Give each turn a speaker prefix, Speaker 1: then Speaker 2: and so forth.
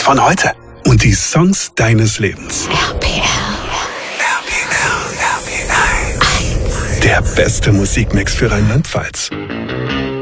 Speaker 1: von heute. Und die Songs deines Lebens.
Speaker 2: RPR.
Speaker 1: Der beste Musikmix für Rheinland-Pfalz.